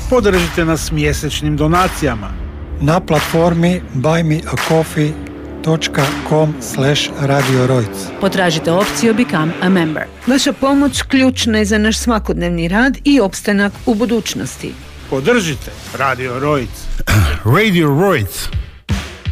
Podržite nas mjesečnim donacijama na platformi buymeacoffee.com/Radio Rojc. Potražite opciju Become a Member. Vaša pomoć ključna je za naš svakodnevni rad i opstanak u budućnosti. Podržite Radio Rojc. Radio Rojc.